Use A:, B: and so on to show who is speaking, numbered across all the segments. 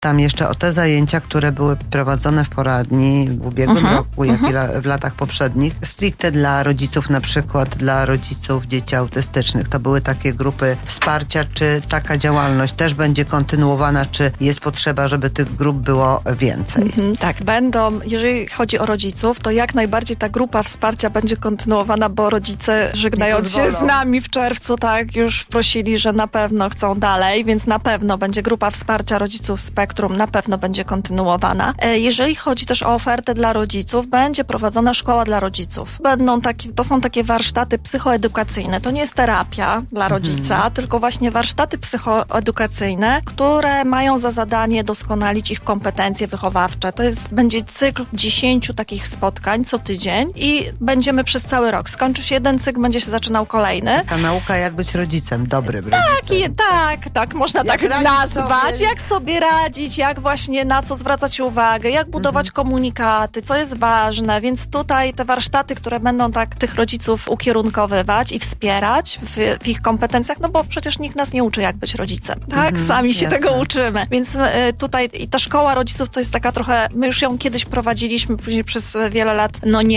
A: Pytam jeszcze o te zajęcia, które były prowadzone w poradni w ubiegłym roku, jak i w latach poprzednich, stricte dla rodziców, na przykład dla rodziców dzieci autystycznych. To były takie grupy wsparcia. Czy taka działalność też będzie kontynuowana, czy jest potrzeba, żeby tych grup było więcej?
B: Tak, będą, jeżeli chodzi o rodziców, to jak najbardziej ta grupa wsparcia będzie kontynuowana, bo rodzice, żegnając się z nami w czerwcu, tak, już prosili, że na pewno chcą dalej, więc na pewno będzie grupa wsparcia rodziców Spektrum, na pewno będzie kontynuowana. Jeżeli chodzi też o ofertę dla rodziców, będzie prowadzona szkoła dla rodziców. To są takie warsztaty psychoedukacyjne. To nie jest terapia dla rodzica, tylko właśnie warsztaty psychoedukacyjne, które mają za zadanie doskonalić ich kompetencje wychowawcze. Będzie cykl 10 takich spotkań co tydzień i będziemy przez cały rok. Skończy się jeden cykl, będzie się zaczynał kolejny.
A: Taka nauka, jak być rodzicem, dobrym rodzicem.
B: Tak, można tak nazwać. Jak sobie radzić, jak właśnie na co zwracać uwagę, jak budować komunikaty, co jest ważne, więc tutaj te warsztaty, które będą tak tych rodziców ukierunkowywać i wspierać w ich kompetencjach, no bo przecież nikt nas nie uczy, jak być rodzicem, tak? Sami się tego uczymy. Więc tutaj i ta szkoła rodziców to jest taka trochę, my już ją kiedyś prowadziliśmy, później przez wiele lat,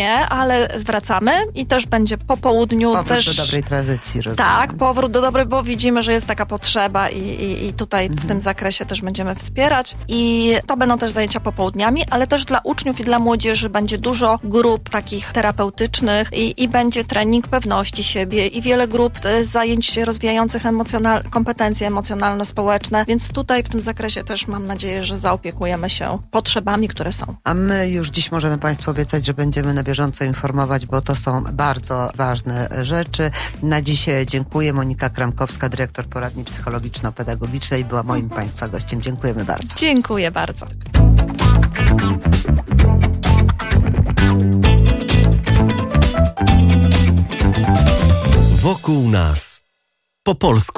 B: ale wracamy i też będzie po południu.
A: Powrót do dobrej tradycji.
B: Tak, powrót do dobrej, bo widzimy, że jest taka potrzeba i tutaj w tym zakresie też będziemy wspierać. I to będą też zajęcia popołudniami, ale też dla uczniów i dla młodzieży będzie dużo grup takich terapeutycznych i będzie trening pewności siebie i wiele grup zajęć rozwijających kompetencje emocjonalno-społeczne, więc tutaj w tym zakresie też mam nadzieję, że zaopiekujemy się potrzebami, które są.
A: A my już dziś możemy Państwu obiecać, że będziemy na bieżąco informować, bo to są bardzo ważne rzeczy. Na dziś dziękuję. Monika Kramkowska, dyrektor poradni psychologiczno-pedagogicznej, była moim Państwa gościem. Dziękujemy bardzo.
B: Dziękuję bardzo.
C: Wokół nas. Po polsku.